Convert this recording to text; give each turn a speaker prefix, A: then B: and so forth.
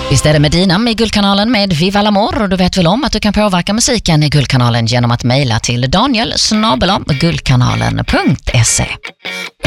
A: Visst är det med Dina i Guldkanalen med Viva l'Amour, och du vet väl om att du kan påverka musiken i Guldkanalen genom att mejla till daniel@guldkanalen.se.